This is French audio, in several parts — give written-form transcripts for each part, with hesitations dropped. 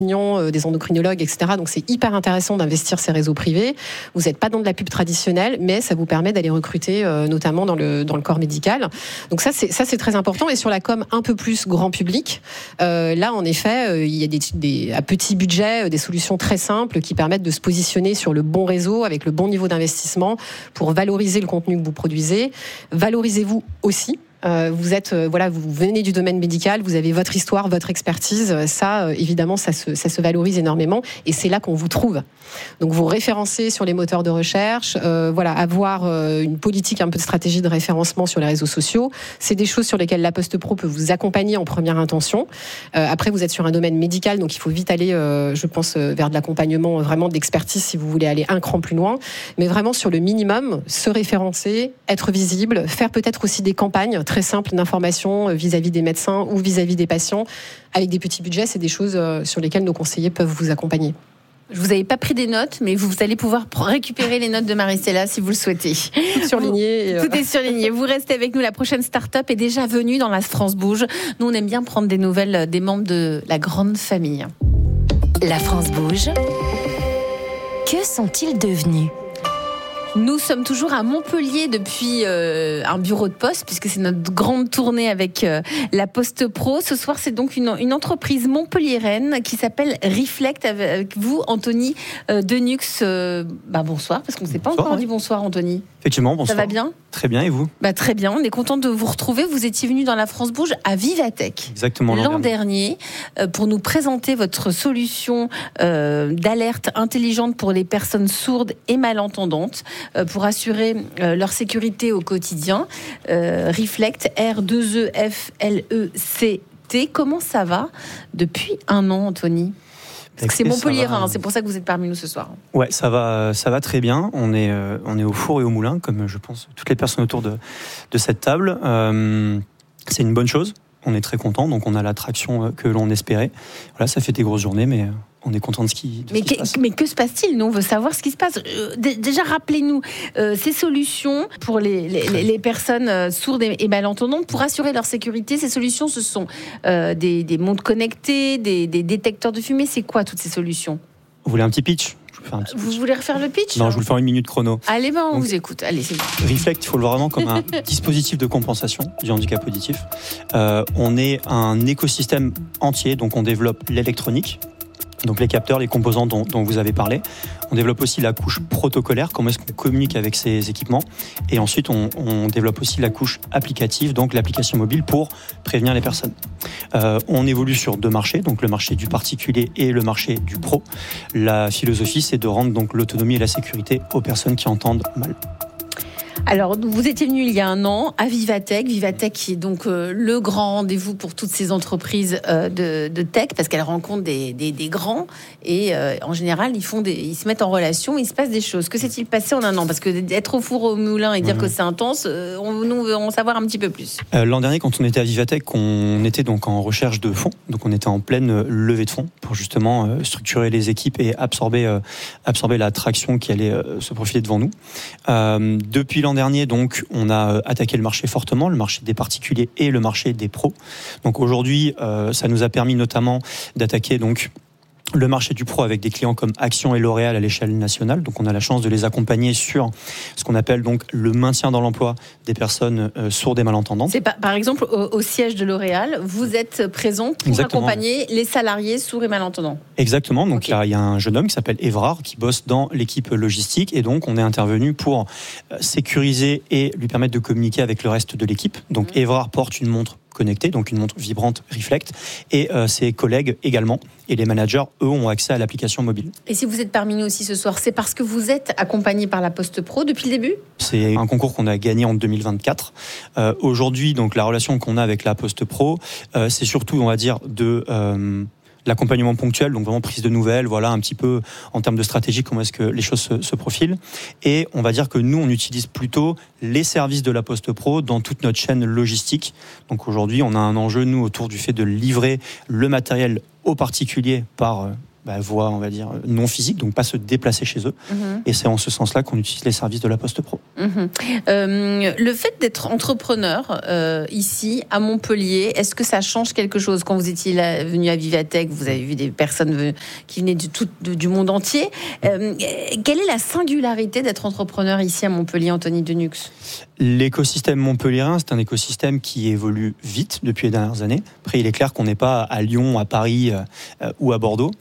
des endocrinologues, etc. Donc c'est hyper intéressant d'investir ces réseaux privés. Vous n'êtes pas dans de la pub traditionnelle, mais ça vous permet d'aller recruter, notamment dans le corps médical. Donc ça c'est très important. Et sur la com un peu plus grand public, là en effet, il y a à petit budget des solutions très simples qui permettent de se positionner sur le bon réseau avec le bon niveau d'investissement pour valoriser le contenu que vous produisez. Valorisez-vous aussi. Vous venez du domaine médical, vous avez votre histoire, votre expertise. Ça, évidemment, ça se valorise énormément, et c'est là qu'on vous trouve. Donc, vous référencez sur les moteurs de recherche, avoir une politique, un peu de stratégie de référencement sur les réseaux sociaux. C'est des choses sur lesquelles La Poste Pro peut vous accompagner en première intention. Après, vous êtes sur un domaine médical, donc il faut vite aller, je pense, vers de l'accompagnement vraiment d'expertise si vous voulez aller un cran plus loin. Mais vraiment sur le minimum, se référencer, être visible, faire peut-être aussi des campagnes très simples d'information vis-à-vis des médecins ou vis-à-vis des patients. Avec des petits budgets, c'est des choses sur lesquelles nos conseillers peuvent vous accompagner. Je vous avais pas pris des notes, mais vous allez pouvoir récupérer les notes de Marie-Stella si vous le souhaitez. Tout surligné. Tout est surligné. Vous restez avec nous. La prochaine start-up est déjà venue dans la France Bouge. Nous, on aime bien prendre des nouvelles des membres de la grande famille. La France Bouge. Que sont-ils devenus ? Nous sommes toujours à Montpellier depuis un bureau de poste, puisque c'est notre grande tournée avec La Poste Pro. Ce soir, c'est donc une entreprise montpelliéraine qui s'appelle Reflect, avec vous, Anthony Denux. Bonsoir, parce qu'on ne s'est pas encore dit bonsoir, Anthony. Effectivement, bonsoir. Ça va bien ? Très bien, et vous ? Très bien, on est content de vous retrouver. Vous étiez venu dans la France Bouge à Vivatech. Exactement. L'an dernier, pour nous présenter votre solution d'alerte intelligente pour les personnes sourdes et malentendantes, pour assurer leur sécurité au quotidien. Reflect, R2EFLECT. Comment ça va depuis un an, Anthony ? Parce que c'est Montpelliérain, c'est pour ça que vous êtes parmi nous ce soir. Ouais, ça va très bien. On est au four et au moulin, comme je pense toutes les personnes autour de cette table. C'est une bonne chose. On est très content, donc on a l'attraction que l'on espérait. Voilà, ça fait des grosses journées, mais on est content de ce qui se passe. Mais que se passe-t-il ? Nous, on veut savoir ce qui se passe. Déjà, rappelez-nous ces solutions pour les personnes sourdes et malentendantes pour assurer leur sécurité. Ces solutions, ce sont des montres connectées, des détecteurs de fumée. C'est quoi toutes ces solutions ? Vous voulez un petit pitch ? Vous voulez refaire le pitch ? Non, je vous le fais en 1 minute chrono. Allez, on vous écoute. Allez, c'est bon. Reflect, il faut le voir vraiment comme un dispositif de compensation du handicap auditif. On est un écosystème entier, donc on développe l'électronique, donc les capteurs, les composants dont vous avez parlé. On développe aussi la couche protocolaire, comment est-ce qu'on communique avec ces équipements. Et ensuite, on développe aussi la couche applicative, donc l'application mobile pour prévenir les personnes. On évolue sur 2 marchés, donc le marché du particulier et le marché du pro. La philosophie, c'est de rendre donc l'autonomie et la sécurité aux personnes qui entendent mal. Alors, vous étiez venu il y a un an à Vivatech. Vivatech qui est donc le grand rendez-vous pour toutes ces entreprises de tech, parce qu'elles rencontrent des grands et en général, ils se mettent en relation, il se passe des choses. Que s'est-il passé en un an ? Parce que d'être au four au moulin et dire que c'est intense, nous veut en savoir un petit peu plus. L'an dernier, quand on était à Vivatech, on était donc en recherche de fonds. Donc, on était en pleine levée de fonds pour justement structurer les équipes et absorber la traction qui allait se profiler devant nous. Depuis l'an dernier, donc, on a attaqué le marché fortement, le marché des particuliers et le marché des pros. Donc aujourd'hui, ça nous a permis notamment d'attaquer donc le marché du pro avec des clients comme Action et L'Oréal à l'échelle nationale. Donc on a la chance de les accompagner sur ce qu'on appelle donc le maintien dans l'emploi des personnes sourdes et malentendantes. C'est par exemple au siège de L'Oréal, vous êtes présent pour accompagner les salariés sourds et malentendants. Exactement. Donc il y a un jeune homme qui s'appelle Évrard qui bosse dans l'équipe logistique et donc on est intervenu pour sécuriser et lui permettre de communiquer avec le reste de l'équipe. Donc Évrard porte une montre connectée, donc une montre vibrante Reflect, et ses collègues également, et les managers, eux, ont accès à l'application mobile. Et si vous êtes parmi nous aussi ce soir, c'est parce que vous êtes accompagné par La Poste Pro depuis le début ? C'est un concours qu'on a gagné en 2024. Aujourd'hui, donc, la relation qu'on a avec La Poste Pro, c'est surtout, on va dire, de l'accompagnement ponctuel, donc vraiment prise de nouvelles, voilà un petit peu en termes de stratégie, comment est-ce que les choses se profilent. Et on va dire que nous, on utilise plutôt les services de La Poste Pro dans toute notre chaîne logistique. Donc aujourd'hui, on a un enjeu, nous, autour du fait de livrer le matériel aux particuliers par voie, on va dire, non physique, donc pas se déplacer chez eux. Et c'est en ce sens-là qu'on utilise les services de La Poste Pro. Le fait d'être entrepreneur ici, à Montpellier, est-ce que ça change quelque chose? Quand vous étiez venu à Vivatech, vous avez vu des personnes qui venaient du monde entier. Quelle est la singularité d'être entrepreneur ici à Montpellier, Anthony Denux? L'écosystème montpelliérain, c'est un écosystème qui évolue vite depuis les dernières années. Après, il est clair qu'on n'est pas à Lyon, à Paris ou à Bordeaux.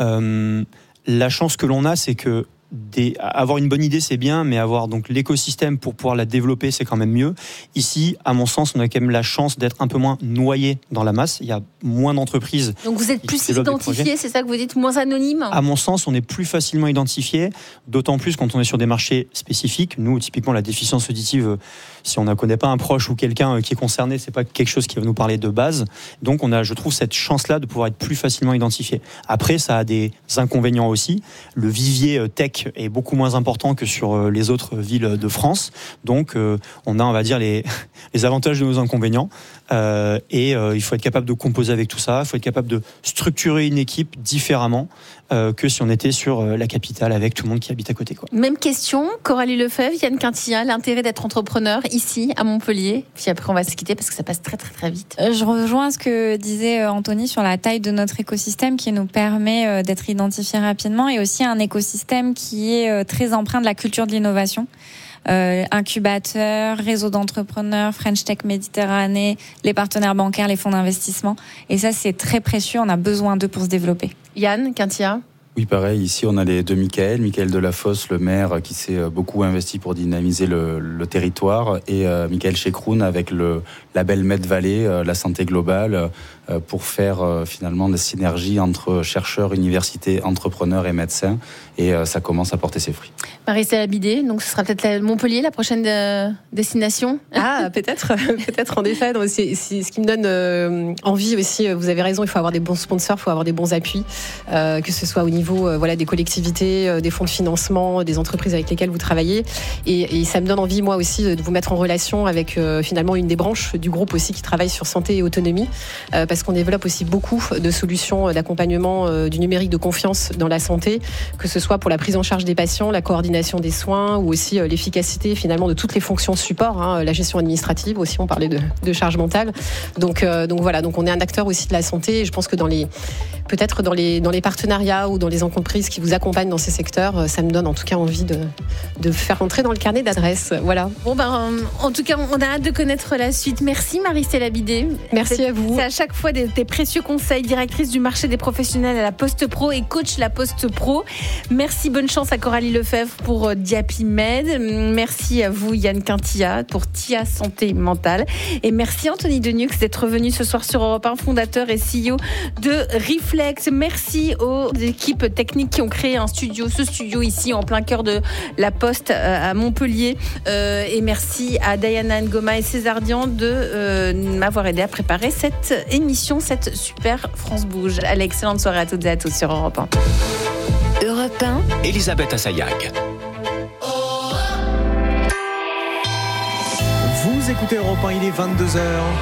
La chance que l'on a, c'est que avoir une bonne idée, c'est bien, mais avoir donc l'écosystème pour pouvoir la développer, c'est quand même mieux. Ici, à mon sens, on a quand même la chance d'être un peu moins noyé dans la masse. Il y a moins d'entreprises. Donc vous êtes plus identifié, c'est ça que vous dites, moins anonyme? À mon sens, on est plus facilement identifié, d'autant plus quand on est sur des marchés spécifiques. Nous, typiquement, la déficience auditive, si on ne connaît pas un proche ou quelqu'un qui est concerné, c'est pas quelque chose qui va nous parler de base. Donc on a, je trouve, cette chance-là de pouvoir être plus facilement identifié. Après, ça a des inconvénients aussi. Le vivier tech est beaucoup moins important que sur les autres villes de France. Donc on a, on va dire, les avantages de nos inconvénients. Il faut être capable de composer avec tout ça. Il faut être capable de structurer une équipe différemment que si on était sur la capitale avec tout le monde qui habite à côté, quoi. Même question, Coralie Lefebvre, Yann Quintilla, l'intérêt d'être entrepreneur ici à Montpellier. Puis après on va se quitter parce que ça passe très très très vite. Je rejoins ce que disait Anthony sur la taille de notre écosystème qui nous permet d'être identifiés rapidement, et aussi un écosystème qui est très empreint de la culture de l'innovation. Incubateurs, réseau d'entrepreneurs, French Tech Méditerranée, les partenaires bancaires, les fonds d'investissement. Et ça, c'est très précieux. On a besoin d'eux pour se développer. Yann Quintilla? Oui, pareil. Ici, on a les deux Michael Delafosse, le maire, qui s'est beaucoup investi pour dynamiser le territoire, et Michael Chekroun avec le label Med-Vallée, la santé globale, pour faire finalement des synergies entre chercheurs, universités, entrepreneurs et médecins. Et ça commence à porter ses fruits. Marie-Estelle Abidé, donc ce sera peut-être Montpellier, la prochaine destination? Ah, peut-être en effet. Donc, c'est ce qui me donne envie aussi. Vous avez raison, il faut avoir des bons sponsors, il faut avoir des bons appuis, que ce soit au niveau des collectivités, des fonds de financement, des entreprises avec lesquelles vous travaillez. Et ça me donne envie, moi aussi, de vous mettre en relation avec finalement une des branches du groupe aussi qui travaille sur santé et autonomie, parce qu'on développe aussi beaucoup de solutions d'accompagnement du numérique de confiance dans la santé, que ce soit pour la prise en charge des patients, la coordination des soins, ou aussi l'efficacité finalement de toutes les fonctions support, la gestion administrative aussi, on parlait de charge mentale. Donc voilà, donc on est un acteur aussi de la santé, et je pense que peut-être dans les partenariats ou dans les entreprises qui vous accompagnent dans ces secteurs, ça me donne en tout cas envie de faire rentrer dans le carnet d'adresses. Voilà. Bon en tout cas, on a hâte de connaître la suite. Merci Marie-Estelle Abidé. Merci à vous. C'est à chaque fois des précieux conseils, directrice du marché des professionnels à La Poste Pro et coach La Poste Pro. Merci, bonne chance à Coralie Lefebvre pour Diapimed. Merci à vous Yann Quintilla pour TIA Santé Mentale. Et merci Anthony Denux d'être venu ce soir sur Europe 1, fondateur et CEO de Reflex. Merci aux équipes techniques qui ont créé ce studio ici en plein cœur de La Poste à Montpellier. Et merci à Diana Ngoma et César Dian de m'avoir aidé à préparer cette émission, cette super France Bouge. Allez, excellente soirée à toutes et à tous sur Europe 1. Europe 1, Elisabeth Assayag. Vous écoutez Europe 1, il est 22h.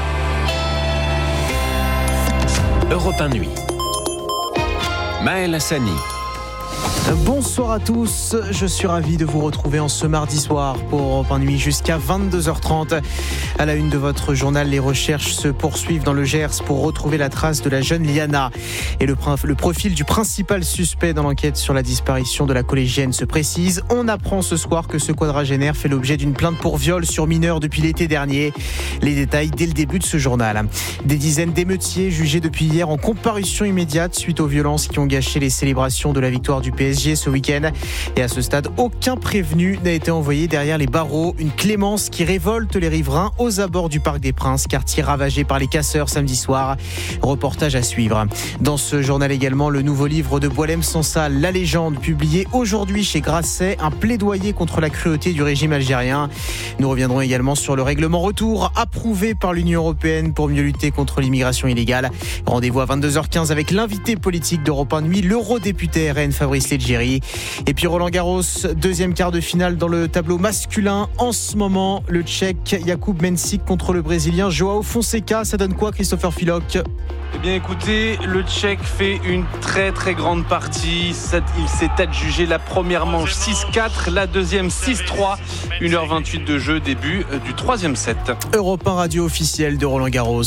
Europe 1 Nuit. Maël Hassani. Bonsoir à tous, je suis ravi de vous retrouver en ce mardi soir pour Europe 1 Nuit jusqu'à 22h30. À la une de votre journal, les recherches se poursuivent dans le Gers pour retrouver la trace de la jeune Liana. Et le profil du principal suspect dans l'enquête sur la disparition de la collégienne se précise. On apprend ce soir que ce quadragénaire fait l'objet d'une plainte pour viol sur mineur depuis l'été dernier. Les détails dès le début de ce journal. Des dizaines d'émeutiers jugés depuis hier en comparution immédiate suite aux violences qui ont gâché les célébrations de la victoire du PSG ce week-end. Et à ce stade, aucun prévenu n'a été envoyé derrière les barreaux. Une clémence qui révolte les riverains aux abords du Parc des Princes, quartier ravagé par les casseurs samedi soir. Reportage à suivre. Dans ce journal également, le nouveau livre de Boualem Sansal, La Légende, publié aujourd'hui chez Grasset, un plaidoyer contre la cruauté du régime algérien. Nous reviendrons également sur le règlement retour approuvé par l'Union européenne pour mieux lutter contre l'immigration illégale. Rendez-vous à 22h15 avec l'invité politique d'Europe 1 Nuit, l'eurodéputé RN Fabrice Léger. l'Algérie. Et puis Roland-Garros, deuxième quart de finale dans le tableau masculin. En ce moment, le Tchèque Jakub Mensik contre le Brésilien Joao Fonseca. Ça donne quoi, Christopher Filock ? Eh bien écoutez, le Tchèque fait une très très grande partie. Il s'est adjugé la première manche 6-4, la deuxième 6-3. 1h28 de jeu, début du troisième set. Europe 1 radio officielle de Roland-Garros.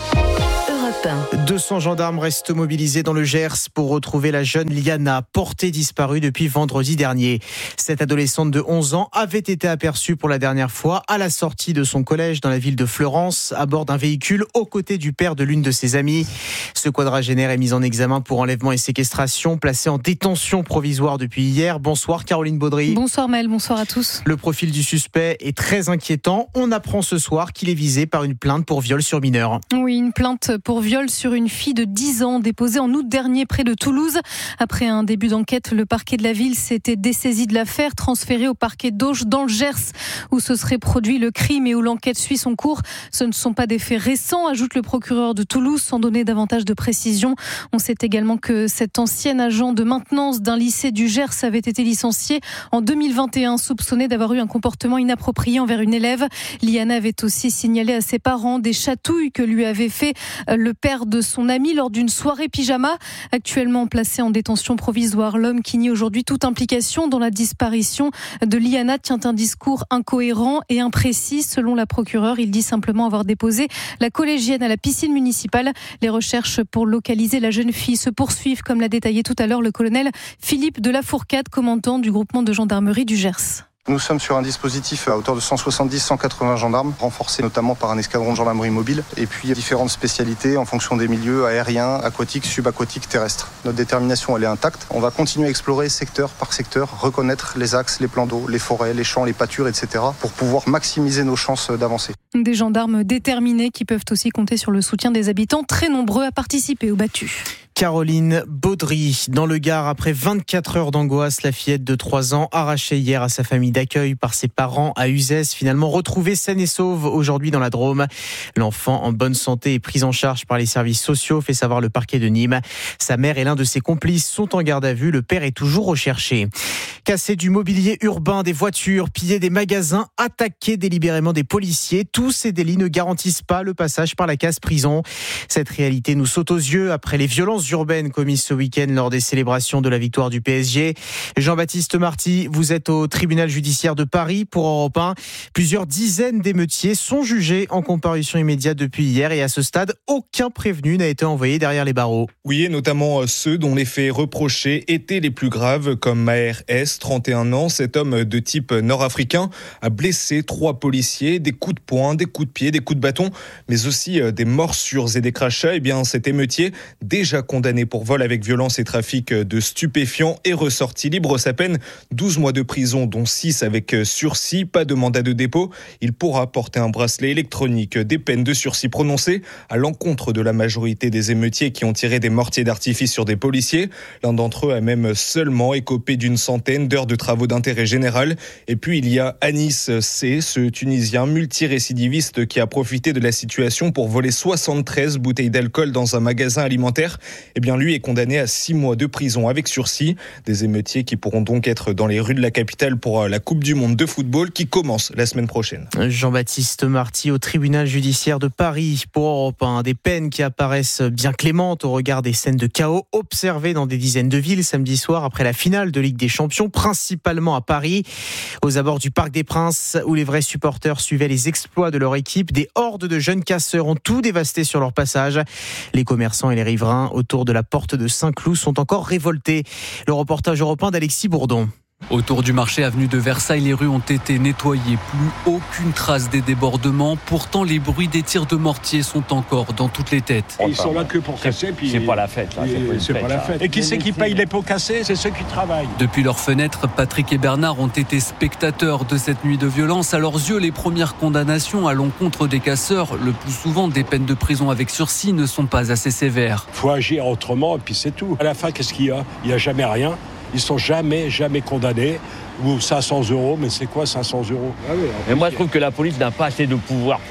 200 gendarmes restent mobilisés dans le Gers pour retrouver la jeune Liana, portée disparue depuis vendredi dernier. Cette adolescente de 11 ans avait été aperçue pour la dernière fois à la sortie de son collège dans la ville de Fleurance, à bord d'un véhicule aux côtés du père de l'une de ses amies. Ce quadragénaire est mis en examen pour enlèvement et séquestration, placé en détention provisoire depuis hier. Bonsoir Caroline Baudry. Bonsoir Mel, bonsoir à tous. Le profil du suspect est très inquiétant. On apprend ce soir qu'il est visé par une plainte pour viol sur mineur. Oui, une plainte pour viol sur une fille de 10 ans déposée en août dernier près de Toulouse. Après un début d'enquête, le parquet de la ville s'était dessaisi de l'affaire, transféré au parquet d'Auch dans le Gers où se serait produit le crime et où l'enquête suit son cours. Ce ne sont pas des faits récents, ajoute le procureur de Toulouse sans donner davantage de précision. On sait également que cet ancien agent de maintenance d'un lycée du Gers avait été licencié en 2021, soupçonné d'avoir eu un comportement inapproprié envers une élève. Liana avait aussi signalé à ses parents des chatouilles que lui avait fait le père de son ami lors d'une soirée pyjama. Actuellement placé en détention provisoire, l'homme qui nie aujourd'hui toute implication dans la disparition de Liana tient un discours incohérent et imprécis. Selon la procureure, il dit simplement avoir déposé la collégienne à la piscine municipale. Les recherches pour localiser la jeune fille se poursuivent, comme l'a détaillé tout à l'heure le colonel Philippe de la Fourcade, commandant du groupement de gendarmerie du Gers. Nous sommes sur un dispositif à hauteur de 170-180 gendarmes, renforcé notamment par un escadron de gendarmerie mobile, et puis différentes spécialités en fonction des milieux aériens, aquatiques, subaquatiques, terrestres. Notre détermination, elle est intacte. On va continuer à explorer secteur par secteur, reconnaître les axes, les plans d'eau, les forêts, les champs, les pâtures, etc. pour pouvoir maximiser nos chances d'avancer. Des gendarmes déterminés qui peuvent aussi compter sur le soutien des habitants très nombreux à participer au battu. Caroline Baudry, dans le Gard, après 24 heures d'angoisse, la fillette de 3 ans, arrachée hier à sa famille d'accueil par ses parents à Uzès, finalement retrouvée saine et sauve aujourd'hui dans la Drôme. L'enfant en bonne santé est pris en charge par les services sociaux, fait savoir le parquet de Nîmes. Sa mère et l'un de ses complices sont en garde à vue, le père est toujours recherché. Casser du mobilier urbain, des voitures, piller des magasins, attaquer délibérément des policiers, tous ces délits ne garantissent pas le passage par la case prison. Cette réalité nous saute aux yeux après les violences urbaines commises ce week-end lors des célébrations de la victoire du PSG. Jean-Baptiste Marty, vous êtes au tribunal judiciaire de Paris pour Europe 1. Plusieurs dizaines d'émeutiers sont jugés en comparution immédiate depuis hier et à ce stade, aucun prévenu n'a été envoyé derrière les barreaux. Oui, et notamment ceux dont les faits reprochés étaient les plus graves, comme Maher S, 31 ans. Cet homme de type nord-africain a blessé 3 policiers, des coups de poing, des coups de pied, des coups de bâton, mais aussi des morsures et des crachats. Eh bien, cet émeutier, déjà condamné pour vol avec violence et trafic de stupéfiants, est ressorti libre. Sa peine, 12 mois de prison, dont 6 avec sursis, pas de mandat de dépôt. Il pourra porter un bracelet électronique. Des peines de sursis prononcées à l'encontre de la majorité des émeutiers qui ont tiré des mortiers d'artifice sur des policiers. L'un d'entre eux a même seulement écopé d'une centaine d'heures de travaux d'intérêt général. Et puis il y a Anis C, ce Tunisien multirécidiviste qui a profité de la situation pour voler 73 bouteilles d'alcool dans un magasin alimentaire. Eh bien lui est condamné à 6 mois de prison avec sursis. Des émeutiers qui pourront donc être dans les rues de la capitale pour la Coupe du Monde de football qui commence la semaine prochaine. Jean-Baptiste Marty au tribunal judiciaire de Paris pour Europe 1. Des peines qui apparaissent bien clémentes au regard des scènes de chaos observées dans des dizaines de villes samedi soir après la finale de Ligue des Champions, principalement à Paris. Aux abords du Parc des Princes, où les vrais supporters suivaient les exploits de leur équipe, des hordes de jeunes casseurs ont tout dévasté sur leur passage. Les commerçants et les riverains autour de la porte de Saint-Cloud sont encore révoltés. Le reportage européen d'Alexis Bourdon. Autour du marché avenue de Versailles, les rues ont été nettoyées. Plus aucune trace des débordements. Pourtant, les bruits des tirs de mortier sont encore dans toutes les têtes. Ils sont là que pour casser. Puis c'est pas la fête. Là. C'est pas la fête. Et qui c'est qui paye les pots cassés? C'est ceux qui travaillent. Depuis leurs fenêtres, Patrick et Bernard ont été spectateurs de cette nuit de violence. À leurs yeux, les premières condamnations à l'encontre des casseurs, le plus souvent des peines de prison avec sursis, ne sont pas assez sévères. Il faut agir autrement et puis c'est tout. À la fin, qu'est-ce qu'il y a? Il n'y a jamais rien. Ils sont jamais condamnés. Ou 500 €, mais c'est quoi 500 €? Mais moi, je trouve que la police n'a pas assez de pouvoir pour ça.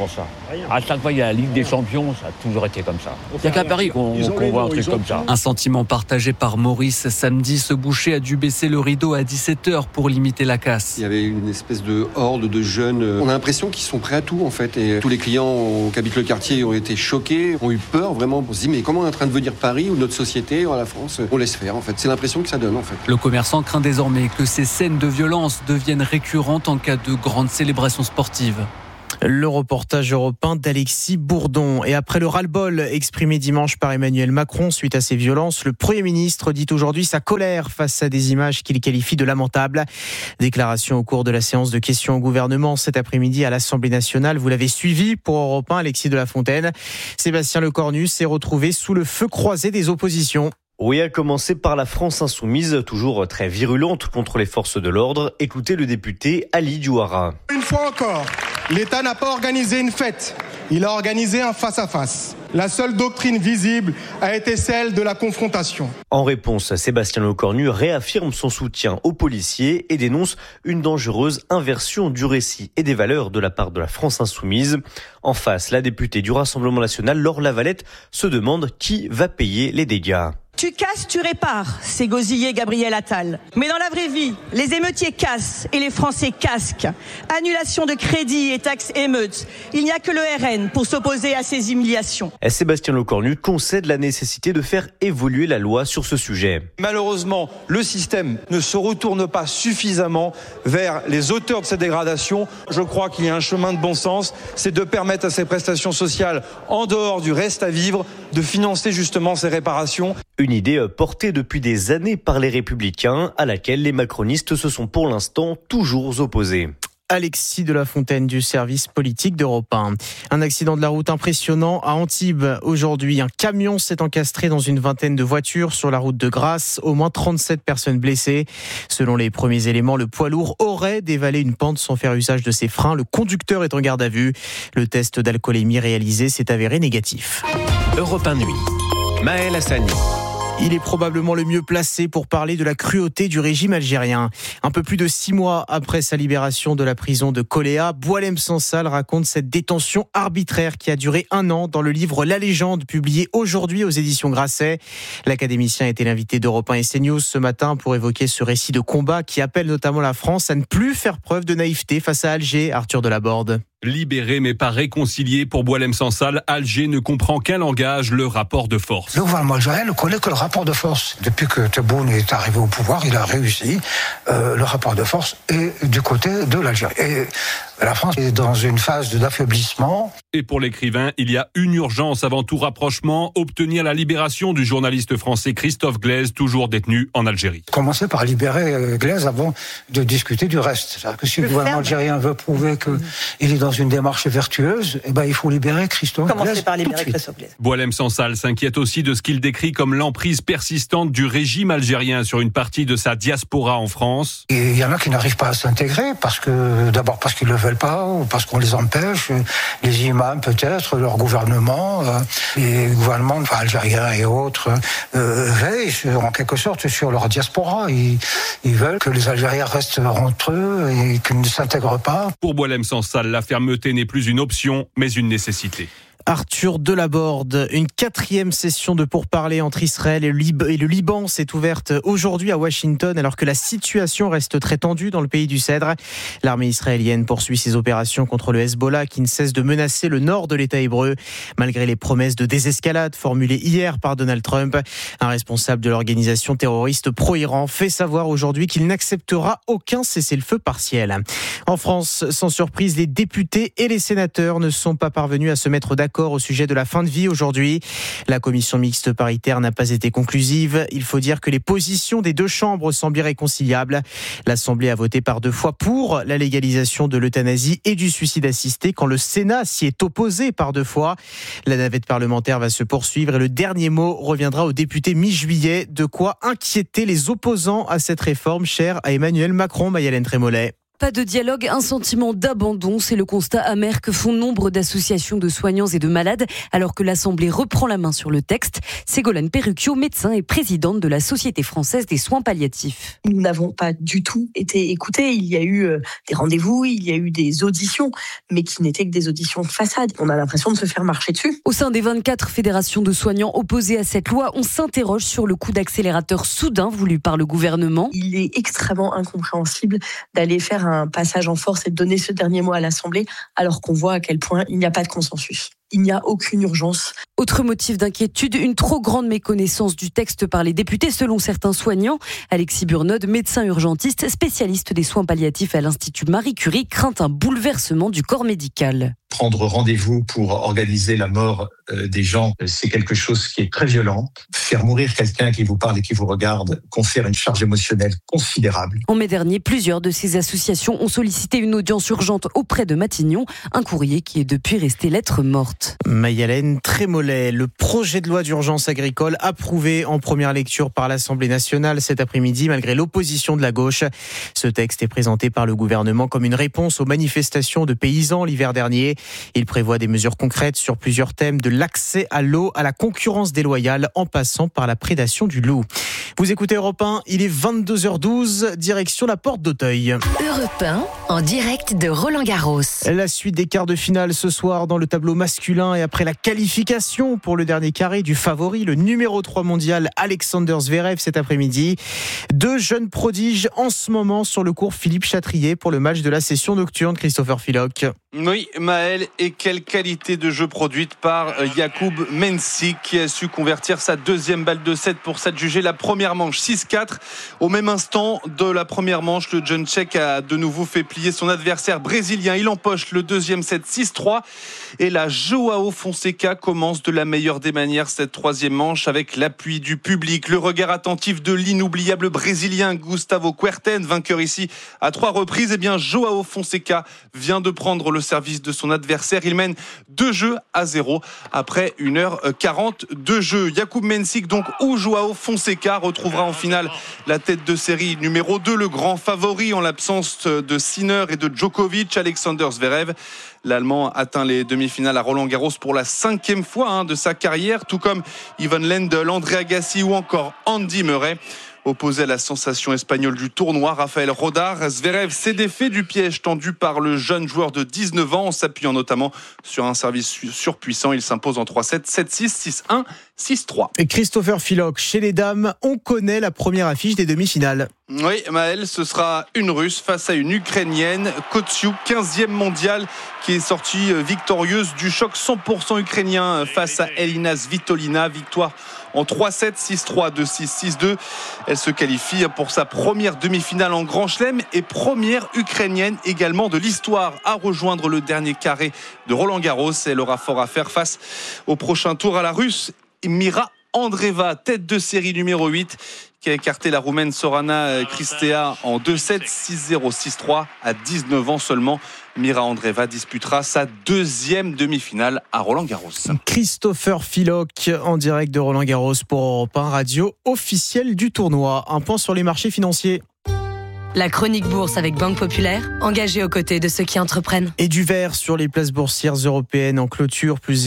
À chaque fois, il y a la Ligue des Champions, ça a toujours été comme ça. Il n'y a qu'à Paris qu'on voit un truc comme ça. Un sentiment partagé par Maurice. Samedi, ce boucher a dû baisser le rideau à 17h pour limiter la casse. Il y avait une espèce de horde de jeunes. On a l'impression qu'ils sont prêts à tout, en fait. Et tous les clients qui habitent le quartier ont été choqués, ont eu peur, vraiment. On se dit, mais comment on est en train de venir Paris ou notre société, ou la France, on laisse faire, en fait. C'est l'impression que ça donne, en fait. Le commerçant craint désormais que ces scènes de violence deviennent récurrentes en cas de grandes célébrations sportives. Le reportage européen d'Alexis Bourdon. Et après le ras-le-bol exprimé dimanche par Emmanuel Macron suite à ces violences, le Premier ministre dit aujourd'hui sa colère face à des images qu'il qualifie de lamentables. Déclaration au cours de la séance de questions au gouvernement cet après-midi à l'Assemblée nationale. Vous l'avez suivi pour Europe 1, Alexis de la Fontaine. Sébastien Lecornu s'est retrouvé sous le feu croisé des oppositions. Oui, à commencer par la France insoumise, toujours très virulente contre les forces de l'ordre. Écoutez le député Ali Diouara. Une fois encore, l'État n'a pas organisé une fête, il a organisé un face-à-face. La seule doctrine visible a été celle de la confrontation. En réponse, Sébastien Lecornu réaffirme son soutien aux policiers et dénonce une dangereuse inversion du récit et des valeurs de la part de la France insoumise. En face, la députée du Rassemblement national, Laure Lavalette, se demande qui va payer les dégâts. Tu casses, tu répares, c'est gosillé Gabriel Attal. Mais dans la vraie vie, les émeutiers cassent et les Français casquent. Annulation de crédit et taxes émeutes. Il n'y a que le RN pour s'opposer à ces humiliations. Sébastien Lecornu concède la nécessité de faire évoluer la loi sur ce sujet. Malheureusement, le système ne se retourne pas suffisamment vers les auteurs de ces dégradations. Je crois qu'il y a un chemin de bon sens, c'est de permettre à ces prestations sociales, en dehors du reste à vivre, de financer justement ces réparations. Une idée portée depuis des années par les Républicains, à laquelle les macronistes se sont pour l'instant toujours opposés. Alexis de la Fontaine du service politique d'Europe 1. Un accident de la route impressionnant à Antibes. Aujourd'hui, un camion s'est encastré dans une vingtaine de voitures sur la route de Grasse. Au moins 37 personnes blessées. Selon les premiers éléments, le poids lourd aurait dévalé une pente sans faire usage de ses freins. Le conducteur est en garde à vue. Le test d'alcoolémie réalisé s'est avéré négatif. Europe 1 Nuit. Maël Hassani. Il est probablement le mieux placé pour parler de la cruauté du régime algérien. Un peu plus de 6 mois après sa libération de la prison de Koléa, Boualem Sansal raconte cette détention arbitraire qui a duré 1 an dans le livre La Légende, publié aujourd'hui aux éditions Grasset. L'académicien était l'invité d'Europe 1 et CNews ce matin pour évoquer ce récit de combat qui appelle notamment la France à ne plus faire preuve de naïveté face à Alger. Arthur Delaborde. Libéré mais pas réconcilié pour Boualem Sansal, Alger ne comprend qu'un langage, le rapport de force. Le gouvernement algérien ne connaît que le rapport de force. Depuis que Tebboune est arrivé au pouvoir, il a réussi. Le rapport de force est du côté de l'Algérie. Et la France est dans une phase d'affaiblissement. Et pour l'écrivain, il y a une urgence avant tout rapprochement, obtenir la libération du journaliste français Christophe Glaise, toujours détenu en Algérie. Commencer par libérer Glaise avant de discuter du reste. C'est-à-dire que si le gouvernement algérien veut prouver qu'il est dans une démarche vertueuse, eh ben, il faut libérer Christophe Glaise. Commencer par libérer Christophe Glaise. Boualem Sansal s'inquiète aussi de ce qu'il décrit comme l'emprise persistante du régime algérien sur une partie de sa diaspora en France. Et il y en a qui n'arrivent pas à s'intégrer d'abord parce qu'ils ne le veulent pas ou parce qu'on les empêche. Les imams peut-être, leur gouvernement, les gouvernements algériens et autres veillent en quelque sorte sur leur diaspora. Ils veulent que les Algériens restent entre eux et qu'ils ne s'intègrent pas. Pour Boualem Sansal, la fermeté n'est plus une option, mais une nécessité. Arthur Delaborde, une 4e session de pourparlers entre Israël et le Liban s'est ouverte aujourd'hui à Washington alors que la situation reste très tendue dans le pays du Cèdre. L'armée israélienne poursuit ses opérations contre le Hezbollah qui ne cesse de menacer le nord de l'État hébreu. Malgré les promesses de désescalade formulées hier par Donald Trump, un responsable de l'organisation terroriste pro-Iran fait savoir aujourd'hui qu'il n'acceptera aucun cessez-le-feu partiel. En France, sans surprise, les députés et les sénateurs ne sont pas parvenus à se mettre d'accord au sujet de la fin de vie aujourd'hui. La commission mixte paritaire n'a pas été conclusive. Il faut dire que les positions des deux chambres semblent irréconciliables. L'Assemblée a voté par 2 fois pour la légalisation de l'euthanasie et du suicide assisté quand le Sénat s'y est opposé par 2 fois. La navette parlementaire va se poursuivre et le dernier mot reviendra aux députés mi-juillet. De quoi inquiéter les opposants à cette réforme chère à Emmanuel Macron, Mayalène Trémollet. Pas de dialogue, un sentiment d'abandon, c'est le constat amer que font nombre d'associations de soignants et de malades alors que l'Assemblée reprend la main sur le texte. Ségolène Perrucchio, médecin et présidente de la Société française des soins palliatifs. Nous n'avons pas du tout été écoutés. Il y a eu des rendez-vous, il y a eu des auditions, mais qui n'étaient que des auditions de façade. On a l'impression de se faire marcher dessus. Au sein des 24 fédérations de soignants opposées à cette loi, on s'interroge sur le coup d'accélérateur soudain voulu par le gouvernement. Il est extrêmement incompréhensible d'aller faire un passage en force et de donner ce dernier mot à l'Assemblée, alors qu'on voit à quel point il n'y a pas de consensus. Il n'y a aucune urgence. Autre motif d'inquiétude, une trop grande méconnaissance du texte par les députés, selon certains soignants. Alexis Burnod, médecin urgentiste, spécialiste des soins palliatifs à l'Institut Marie Curie, craint un bouleversement du corps médical. Prendre rendez-vous pour organiser la mort des gens, c'est quelque chose qui est très violent. Faire mourir quelqu'un qui vous parle et qui vous regarde confère une charge émotionnelle considérable. En mai dernier, plusieurs de ces associations ont sollicité une audience urgente auprès de Matignon, un courrier qui est depuis resté lettre morte. Maï-Hélène Trémollet, le projet de loi d'urgence agricole approuvé en première lecture par l'Assemblée nationale cet après-midi malgré l'opposition de la gauche. Ce texte est présenté par le gouvernement comme une réponse aux manifestations de paysans l'hiver dernier. Il prévoit des mesures concrètes sur plusieurs thèmes, de l'accès à l'eau à la concurrence déloyale en passant par la prédation du loup. Vous écoutez Europe 1, il est 22h12, direction la porte d'Auteuil. Europe 1, en direct de Roland-Garros. La suite des quarts de finale ce soir dans le tableau masculin et après la qualification pour le dernier carré du favori, le numéro 3 mondial Alexander Zverev cet après-midi. Deux jeunes prodiges en ce moment sur le cours Philippe Chatrier pour le match de la session nocturne. Christopher Philoc. Oui, Maël, et quelle qualité de jeu produite par Jakub Mensik qui a su convertir sa deuxième balle de 7 pour s'adjuger la première manche 6-4. Au même instant de la première manche, le jeune tchèque a de nouveau fait plier son adversaire brésilien. Il empoche le deuxième set 6-3 et la Joao Fonseca commence de la meilleure des manières cette troisième manche avec l'appui du public, le regard attentif de l'inoubliable brésilien Gustavo Kuerten, vainqueur ici à 3 reprises. Eh bien, Joao Fonseca vient de prendre le service de son adversaire. Il mène 2-0 après 1h40 de jeu. Jakub Mensik donc ou Joao Fonseca retrouvera en finale la tête de série numéro 2, le grand favori en l'absence de Sinner et de Djokovic, Alexander Zverev. L'Allemand atteint les demi-finales à Roland-Garros pour la 5e fois de sa carrière, tout comme Ivan Lendl, André Agassi ou encore Andy Murray. Opposé à la sensation espagnole du tournoi, Raphaël Rodar, Zverev s'est défait du piège tendu par le jeune joueur de 19 ans en s'appuyant notamment sur un service surpuissant. Il s'impose en 3-7, 7-6, 6-1, 6-3. Et Christopher Philoc, chez les dames, on connaît la première affiche des demi-finales. Oui, Maël, ce sera une Russe face à une Ukrainienne, Kotsiuk, 15e mondiale, qui est sortie victorieuse du choc 100% ukrainien face à Elina Svitolina. Victoire en 3-7, 6-3, 2-6, 6-2. Elle se qualifie pour sa première demi-finale en Grand Chelem et première ukrainienne également de l'histoire à rejoindre le dernier carré de Roland-Garros. Elle aura fort à faire face au prochain tour à la Russe Mira Andreeva, tête de série numéro 8, qui a écarté la Roumaine Sorana Cristea en 2-7, 6-0, 6-3 à 19 ans seulement. Mira Andreeva disputera sa deuxième demi-finale à Roland-Garros. Christopher Philoc en direct de Roland-Garros pour Europe 1, radio officielle du tournoi. Un point sur les marchés financiers. La chronique bourse avec Banque Populaire, engagée aux côtés de ceux qui entreprennent. Et du vert sur les places boursières européennes en clôture, plus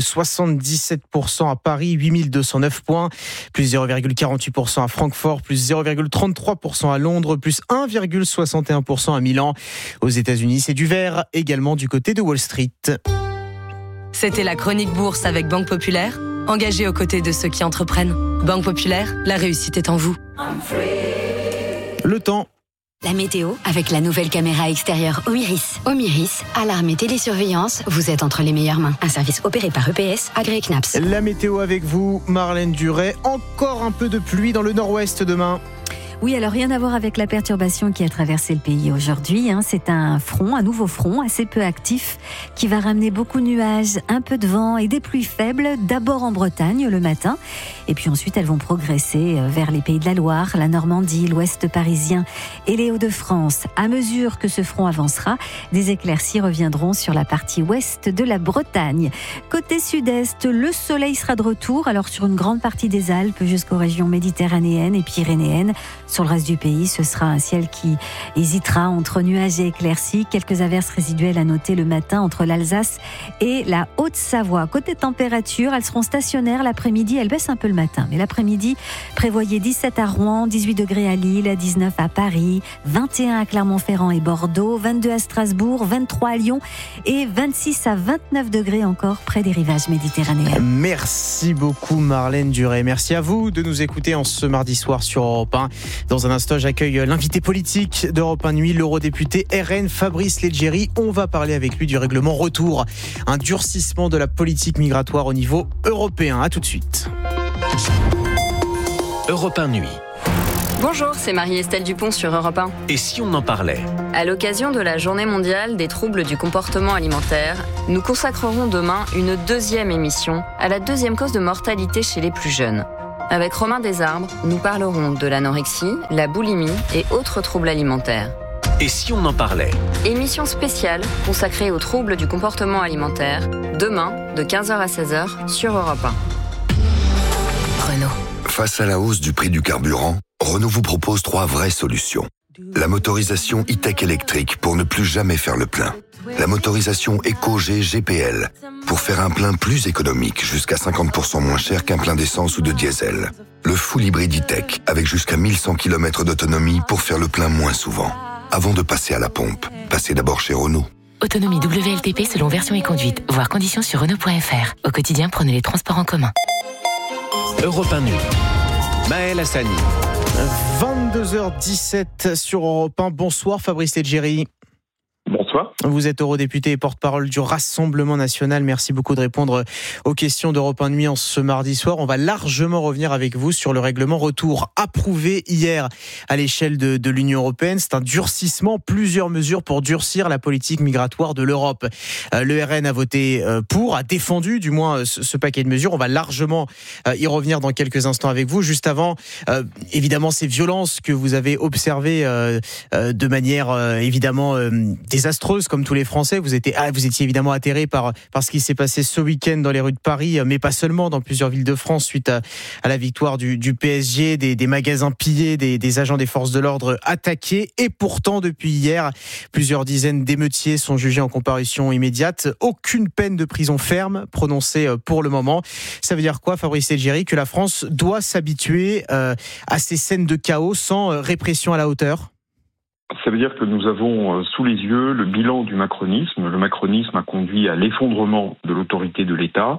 0,77% à Paris, 8209 points, plus 0,48% à Francfort, plus 0,33% à Londres, plus 1,61% à Milan. Aux États-Unis, c'est du vert également du côté de Wall Street. C'était la chronique bourse avec Banque Populaire, engagée aux côtés de ceux qui entreprennent. Banque Populaire, la réussite est en vous. Le temps. La météo avec la nouvelle caméra extérieure Omiris. Omiris, alarme et télésurveillance, vous êtes entre les meilleures mains. Un service opéré par EPS, agréé CNAPS. La météo avec vous, Marlène Duret. Encore un peu de pluie dans le nord-ouest demain. Oui, alors rien à voir avec la perturbation qui a traversé le pays aujourd'hui. C'est un nouveau front assez peu actif qui va ramener beaucoup de nuages, un peu de vent et des pluies faibles, d'abord en Bretagne le matin. Et puis ensuite, elles vont progresser vers les pays de la Loire, la Normandie, l'ouest parisien et les Hauts-de-France. À mesure que ce front avancera, des éclaircies reviendront sur la partie ouest de la Bretagne. Côté sud-est, le soleil sera de retour, alors sur une grande partie des Alpes jusqu'aux régions méditerranéennes et pyrénéennes. Sur le reste du pays, ce sera un ciel qui hésitera entre nuages et éclaircies. Quelques averses résiduelles à noter le matin entre l'Alsace et la Haute-Savoie. Côté température, elles seront stationnaires l'après-midi. Elles baissent un peu le matin. Mais l'après-midi, prévoyez 17 à Rouen, 18 degrés à Lille, 19 à Paris, 21 à Clermont-Ferrand et Bordeaux, 22 à Strasbourg, 23 à Lyon et 26 à 29 degrés encore près des rivages méditerranéens. Merci beaucoup Marlène Duret. Merci à vous de nous écouter en ce mardi soir sur Europe 1. Dans un instant, j'accueille l'invité politique d'Europe 1 Nuit, l'eurodéputé RN Fabrice Leggeri. On va parler avec lui du règlement retour, un durcissement de la politique migratoire au niveau européen. À tout de suite. Europe 1 Nuit. Bonjour, c'est Marie-Estelle Dupont sur Europe 1. Et si on en parlait ? À l'occasion de la Journée mondiale des troubles du comportement alimentaire, nous consacrerons demain une deuxième émission à la deuxième cause de mortalité chez les plus jeunes. Avec Romain Desarbres, nous parlerons de l'anorexie, la boulimie et autres troubles alimentaires. Et si on en parlait ? Émission spéciale consacrée aux troubles du comportement alimentaire, demain de 15h à 16h sur Europe 1. Renault. Face à la hausse du prix du carburant, Renault vous propose 3 vraies solutions. La motorisation e-tech électrique pour ne plus jamais faire le plein. La motorisation EcoG GPL pour faire un plein plus économique, jusqu'à 50% moins cher qu'un plein d'essence ou de diesel. Le full hybride e-tech avec jusqu'à 1100 km d'autonomie pour faire le plein moins souvent. Avant de passer à la pompe, passez d'abord chez Renault. Autonomie WLTP selon version et conduite. Voir conditions sur Renault.fr. Au quotidien, prenez les transports en commun. Europe 1 Nuit. Maël Hassani. 22h17 sur Europe 1. Bonsoir Fabrice Leggeri. Bonsoir. Vous êtes eurodéputé et porte-parole du Rassemblement national. Merci beaucoup de répondre aux questions d'Europe 1 Nuit en ce mardi soir. On va largement revenir avec vous sur le règlement retour approuvé hier à l'échelle de l'Union européenne. C'est un durcissement, plusieurs mesures pour durcir la politique migratoire de l'Europe. Le RN a voté pour, a défendu du moins ce paquet de mesures. On va largement y revenir dans quelques instants avec vous. Juste avant, évidemment, ces violences que vous avez observées de manière évidemment désastreuse comme tous les Français. Vous étiez évidemment atterré par ce qui s'est passé ce week-end dans les rues de Paris, mais pas seulement, dans plusieurs villes de France suite à la victoire du PSG, des magasins pillés, des agents des forces de l'ordre attaqués. Et pourtant, depuis hier, plusieurs dizaines d'émeutiers sont jugés en comparution immédiate. Aucune peine de prison ferme prononcée pour le moment. Ça veut dire quoi, Fabrice Leggeri ? Que la France doit s'habituer à ces scènes de chaos sans répression à la hauteur ? Ça veut dire que nous avons sous les yeux le bilan du macronisme. Le macronisme a conduit à l'effondrement de l'autorité de l'État,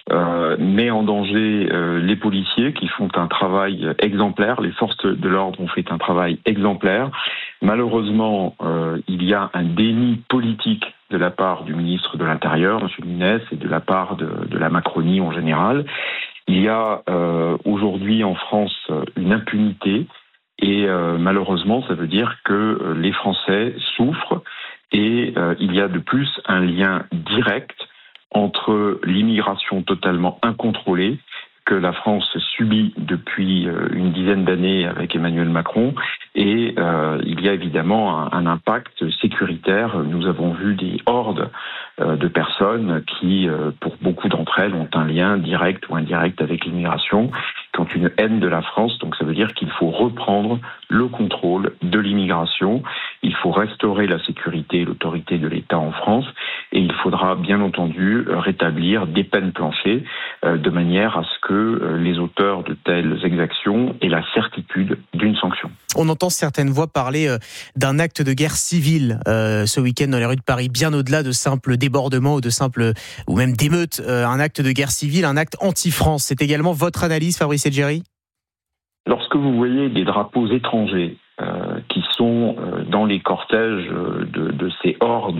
met en danger les policiers qui font un travail exemplaire. Les forces de l'ordre ont fait un travail exemplaire. Malheureusement, il y a un déni politique de la part du ministre de l'Intérieur, M. Nunes, et de la part de la Macronie en général. Il y a aujourd'hui en France une impunité. Et malheureusement, ça veut dire que les Français souffrent et il y a de plus un lien direct entre l'immigration totalement incontrôlée que la France subit depuis une dizaine d'années avec Emmanuel Macron et il y a évidemment un impact sécuritaire. Nous avons vu des hordes de personnes qui, pour beaucoup d'entre elles, ont un lien direct ou indirect avec l'immigration, qui ont une haine de la France. Donc ça veut dire qu'il faut reprendre le contrôle de l'immigration, il faut restaurer la sécurité et l'autorité de l'État en France et il faudra bien entendu rétablir des peines planchées de manière à ce que les auteurs de telles exactions aient la certitude d'une sanction. On entend certaines voix parler d'un acte de guerre civile ce week-end dans les rues de Paris, bien au-delà de simples débordements ou même d'émeutes, un acte de guerre civile, un acte anti-France. C'est également votre analyse, Fabrice Leggeri ? Lorsque vous voyez des drapeaux étrangers qui sont dans les cortèges de ces hordes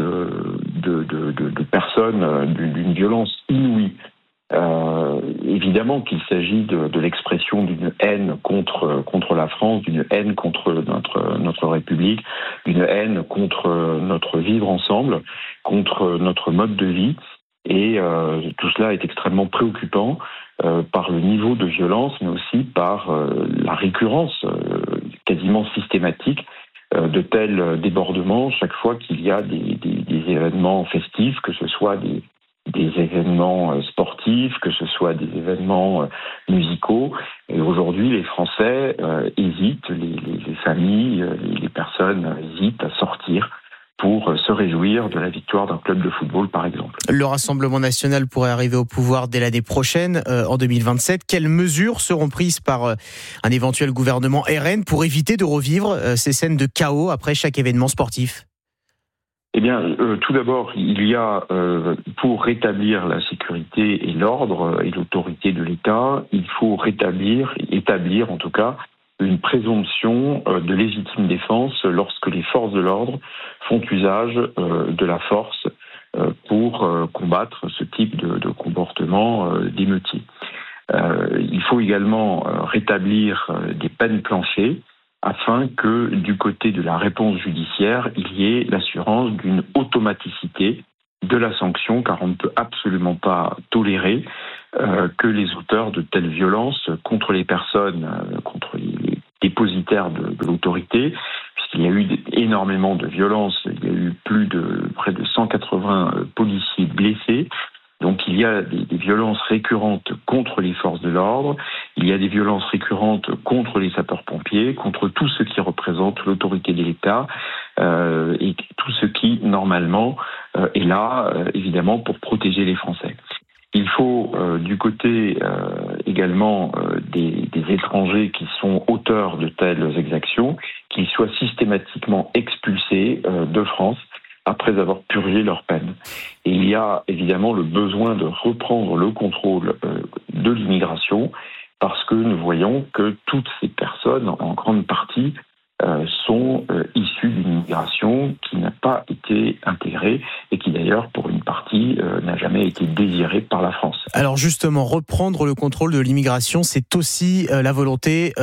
de personnes d'une violence inouïe, évidemment qu'il s'agit de l'expression d'une haine contre la France, d'une haine contre notre République, d'une haine contre notre vivre ensemble, contre notre mode de vie. Et tout cela est extrêmement préoccupant par le niveau de violence, mais aussi par la récurrence quasiment systématique de tels débordements chaque fois qu'il y a des événements festifs, que ce soit des des événements sportifs, que ce soit des événements musicaux. Et aujourd'hui, les Français hésitent, les familles, les personnes hésitent à sortir pour se réjouir de la victoire d'un club de football, par exemple. Le Rassemblement national pourrait arriver au pouvoir dès l'année prochaine, en 2027. Quelles mesures seront prises par un éventuel gouvernement RN pour éviter de revivre ces scènes de chaos après chaque événement sportif ? Eh bien, tout d'abord, il y a, pour rétablir la sécurité et l'ordre et l'autorité de l'État, il faut établir en tout cas, une présomption de légitime défense lorsque les forces de l'ordre font usage de la force pour combattre ce type de comportement d'émeutier. Il faut également rétablir des peines planchées afin que du côté de la réponse judiciaire, il y ait l'assurance d'une automaticité de la sanction, car on ne peut absolument pas tolérer que les auteurs de telles violences contre les personnes, contre les dépositaires de l'autorité, puisqu'il y a eu énormément de violences, il y a eu près de 180 policiers blessés. Donc il y a des violences récurrentes contre les forces de l'ordre, il y a des violences récurrentes contre les sapeurs-pompiers, contre tout ce qui représente l'autorité de l'État et tout ce qui, normalement, est là, évidemment, pour protéger les Français. Il faut, du côté également des étrangers qui sont auteurs de telles exactions, qu'ils soient systématiquement expulsés de France après avoir purgé leur peine. Et il y a évidemment le besoin de reprendre le contrôle de l'immigration, parce que nous voyons que toutes ces personnes, en grande partie, sont issues d'une immigration qui n'a pas été intégrée et qui d'ailleurs, pour une partie, n'a jamais été désirée par la France. Alors justement, reprendre le contrôle de l'immigration, c'est aussi la volonté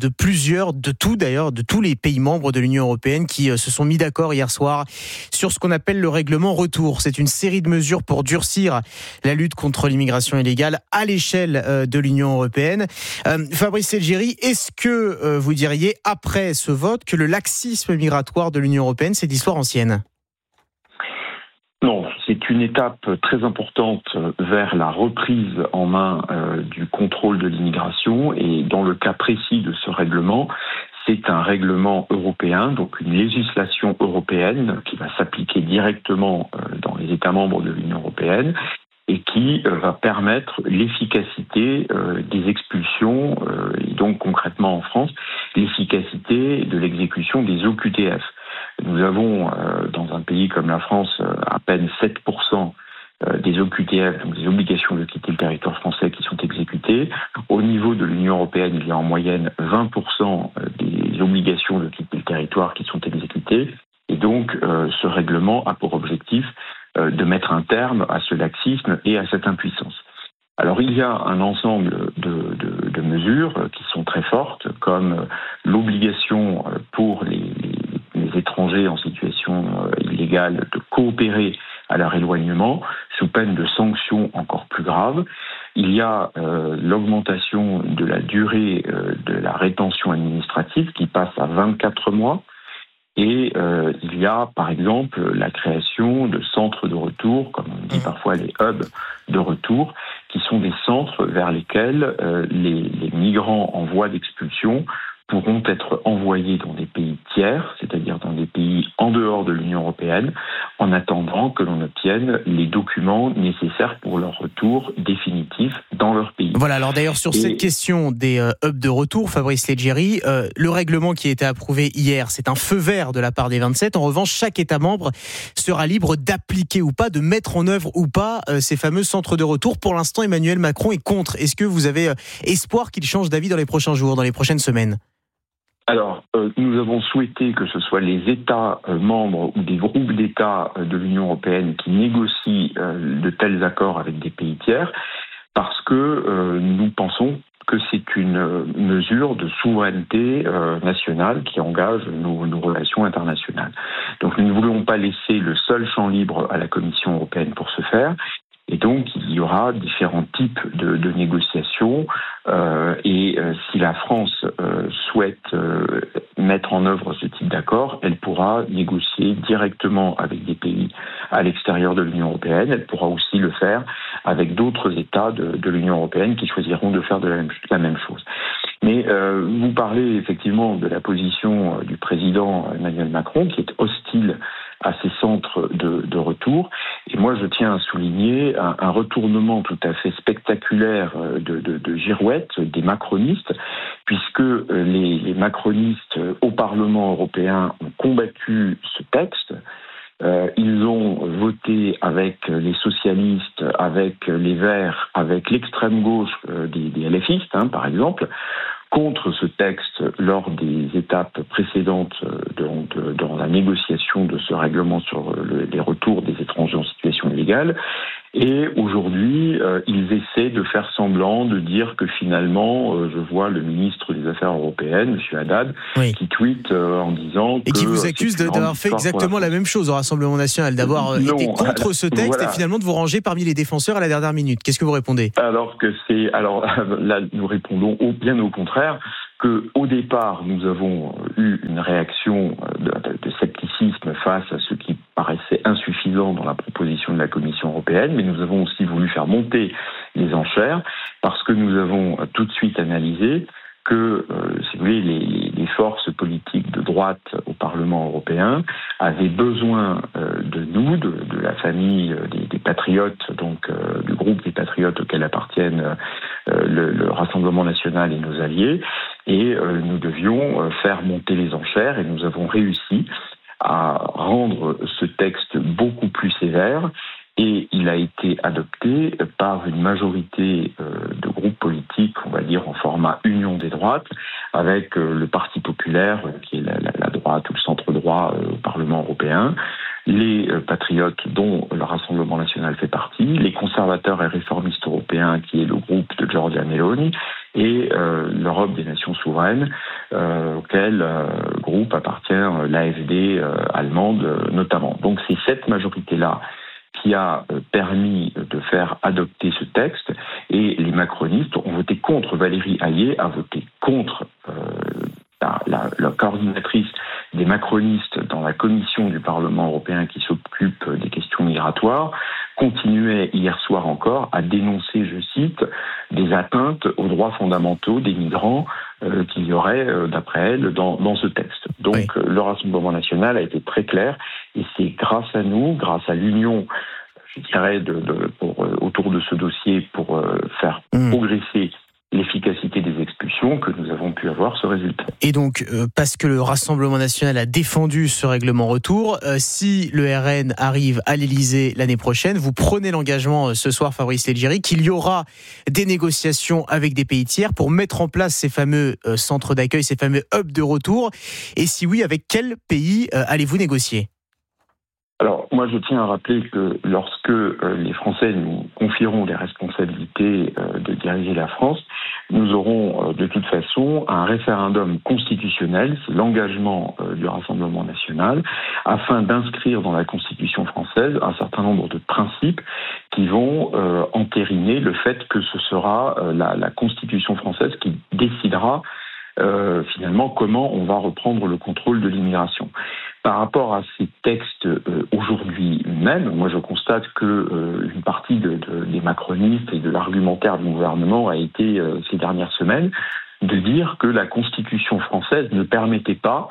de tous les pays membres de l'Union européenne qui se sont mis d'accord hier soir sur ce qu'on appelle le règlement retour. C'est une série de mesures pour durcir la lutte contre l'immigration illégale à l'échelle de l'Union européenne. Fabrice Selgeri, est-ce que vous diriez, après ce vote, que le laxisme migratoire de l'Union européenne, c'est d'histoire ancienne ? Non, c'est une étape très importante vers la reprise en main du contrôle de l'immigration, et dans le cas précis de ce règlement, c'est un règlement européen, donc une législation européenne qui va s'appliquer directement dans les États membres de l'Union européenne et qui va permettre l'efficacité des expulsions et donc concrètement en France, l'efficacité de l'exécution des OQTF. Nous avons dans un pays comme la France à peine 7% des OQTF, donc des obligations de quitter le territoire français, qui sont exécutées. Au niveau de l'Union européenne, il y a en moyenne 20% des obligations de quitter le territoire qui sont exécutées. Et donc ce règlement a pour objectif de mettre un terme à ce laxisme et à cette impuissance. Alors il y a un ensemble de mesures qui sont très fortes, comme l'obligation pour les étrangers en situation illégale de coopérer à leur éloignement, sous peine de sanctions encore plus graves. Il y a l'augmentation de la durée de la rétention administrative qui passe à 24 mois. Et il y a, par exemple, la création de centres de retour, comme on dit parfois les hubs de retour, qui sont des centres vers lesquels les migrants en voie d'expulsion pourront être envoyés dans des pays tiers, c'est-à-dire dans des pays en dehors de l'Union européenne, en attendant que l'on obtienne les documents nécessaires pour leur retour définitif dans leur pays. Voilà, alors d'ailleurs sur cette question des hubs de retour, Fabrice Selgeri, le règlement qui a été approuvé hier, c'est un feu vert de la part des 27. En revanche, chaque État membre sera libre d'appliquer ou pas, de mettre en œuvre ou pas ces fameux centres de retour. Pour l'instant, Emmanuel Macron est contre. Est-ce que vous avez espoir qu'il change d'avis dans les prochains jours, dans les prochaines semaines ? Alors, nous avons souhaité que ce soit les États membres ou des groupes d'États de l'Union européenne qui négocient de tels accords avec des pays tiers, parce que nous pensons que c'est une mesure de souveraineté nationale qui engage nos relations internationales. Donc nous ne voulons pas laisser le seul champ libre à la Commission européenne pour ce faire. Et donc, il y aura différents types de négociations. Et si la France souhaite mettre en œuvre ce type d'accord, elle pourra négocier directement avec des pays à l'extérieur de l'Union européenne. Elle pourra aussi le faire avec d'autres États de l'Union européenne qui choisiront de faire la même chose. Mais vous parlez effectivement de la position du président Emmanuel Macron qui est hostile à ces centres de retour. Et moi, je tiens à souligner un retournement tout à fait spectaculaire de girouette des macronistes, puisque les macronistes au Parlement européen ont combattu ce texte. Ils ont voté avec les socialistes, avec les Verts, avec l'extrême gauche des LFistes, par exemple, contre ce texte lors des étapes précédentes dans la négociation de ce règlement sur les retours des étrangers en situation illégale. Et aujourd'hui, ils essaient de faire semblant, de dire que finalement, je vois le ministre des Affaires européennes, M. Haddad, qui tweet en disant et qui vous accuse d'avoir fait exactement la même chose au Rassemblement national, d'avoir été contre ce texte et finalement de vous ranger parmi les défenseurs à la dernière minute. Qu'est-ce que vous répondez ? Alors là, nous répondons bien au contraire. Qu'au départ, nous avons eu une réaction de scepticisme face à ce qui paraissait insuffisant dans la proposition de la Commission européenne, mais nous avons aussi voulu faire monter les enchères parce que nous avons tout de suite analysé que, si vous voulez, les forces politiques de droite au Parlement européen avaient besoin de nous, de la famille des patriotes, donc du groupe des patriotes auxquels appartiennent le Rassemblement national et nos alliés, et nous devions faire monter les enchères, et nous avons réussi à rendre ce texte beaucoup plus sévère. Et il a été adopté par une majorité de groupes politiques, on va dire en format union des droites, avec le Parti populaire, qui est la droite ou le centre-droit au Parlement européen, les patriotes dont le Rassemblement national fait partie, les conservateurs et réformistes européens, qui est le groupe de Giorgia Meloni, et l'Europe des nations souveraines, auquel groupe appartient l'AfD allemande notamment. Donc c'est cette majorité-là qui a permis de faire adopter ce texte, et les macronistes ont voté contre. Valérie Hayé a voté contre la coordinatrice des macronistes dans la commission du Parlement européen qui s'occupe des questions migratoires, continuait hier soir encore à dénoncer, je cite, des atteintes aux droits fondamentaux des migrants qu'il y aurait, d'après elle, dans ce texte. Donc le Rassemblement national a été très clair, et c'est grâce à nous, grâce à l'union, je dirais, autour de ce dossier pour faire progresser l'efficacité des expulsions que nous avons pu avoir ce résultat. Et donc, parce que le Rassemblement national a défendu ce règlement retour, si le RN arrive à l'Elysée l'année prochaine, vous prenez l'engagement ce soir, Fabrice Leggeri, qu'il y aura des négociations avec des pays tiers pour mettre en place ces fameux centres d'accueil, ces fameux hubs de retour. Et si oui, avec quel pays allez-vous négocier ? Alors, moi, je tiens à rappeler que lorsque les Français nous confieront les responsabilités de diriger la France, nous aurons de toute façon un référendum constitutionnel, c'est l'engagement du Rassemblement national, afin d'inscrire dans la Constitution française un certain nombre de principes qui vont entériner le fait que ce sera la Constitution française qui décidera finalement comment on va reprendre le contrôle de l'immigration. Par rapport à ces textes aujourd'hui même, moi je constate que une partie des macronistes et de l'argumentaire du gouvernement a été ces dernières semaines de dire que la Constitution française ne permettait pas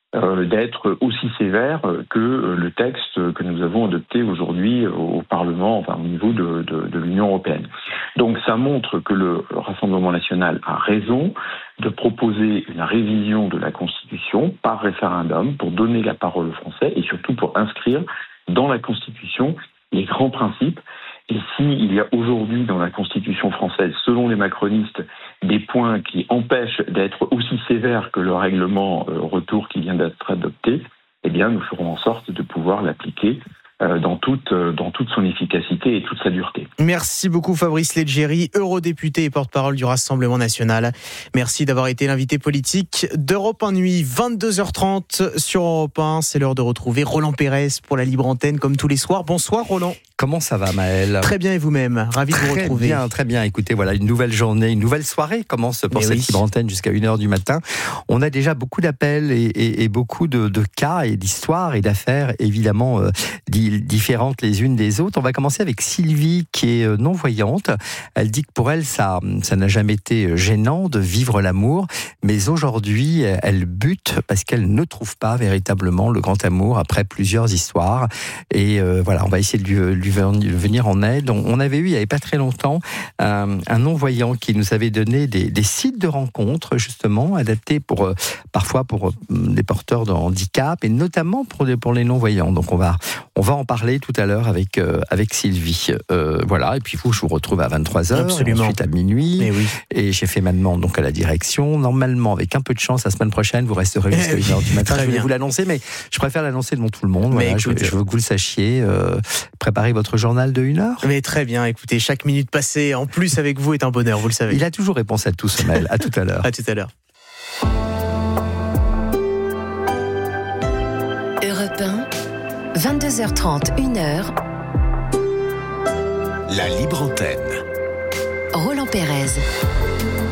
d'être aussi sévère que le texte que nous avons adopté aujourd'hui au Parlement, enfin au niveau de l'Union européenne. Donc ça montre que le Rassemblement national a raison de proposer une révision de la Constitution par référendum pour donner la parole aux Français et surtout pour inscrire dans la Constitution les grands principes. Et s'il y a aujourd'hui dans la Constitution française, selon les macronistes, des points qui empêchent d'être aussi sévères que le règlement retour qui vient d'être adopté, eh bien nous ferons en sorte de pouvoir l'appliquer dans toute son efficacité et toute sa dureté. Merci beaucoup Fabrice Leggeri, eurodéputé et porte-parole du Rassemblement national. Merci d'avoir été l'invité politique d'Europe 1 Nuit, 22h30 sur Europe 1. C'est l'heure de retrouver Roland Pérez pour la Libre Antenne comme tous les soirs. Bonsoir Roland. Comment ça va, Maël ? Très bien, et vous-même ? Ravi de vous retrouver. Très bien. Écoutez, voilà, une nouvelle journée, une nouvelle soirée commence pour cette libre antenne jusqu'à 1h du matin. On a déjà beaucoup d'appels et beaucoup de cas et d'histoires et d'affaires, évidemment, différentes les unes des autres. On va commencer avec Sylvie, qui est non-voyante. Elle dit que pour elle, ça n'a jamais été gênant de vivre l'amour, mais aujourd'hui, elle bute parce qu'elle ne trouve pas véritablement le grand amour après plusieurs histoires. Et voilà, on va essayer de lui venir en aide. On avait eu, il n'y avait pas très longtemps, un non-voyant qui nous avait donné des sites de rencontres, justement, adaptés parfois pour des porteurs de handicap, et notamment pour les non-voyants. Donc on va en parler tout à l'heure avec Sylvie. Voilà, et puis je vous retrouve à 23h, absolument, ensuite à minuit. Et j'ai fait ma demande donc à la direction. Normalement, avec un peu de chance, la semaine prochaine, vous resterez jusqu'à 1h du matin. Je voulais vous l'annoncer, mais je préfère l'annoncer devant tout le monde. Voilà, je veux que vous le sachiez. Préparez votre journal de 1h. Mais très bien, écoutez, chaque minute passée en plus avec vous est un bonheur, vous le savez. Il a toujours réponse à tout, ce mail. À tout à l'heure. À tout à l'heure. Europe 1, 22h30, 1h. La libre antenne. Roland Pérez.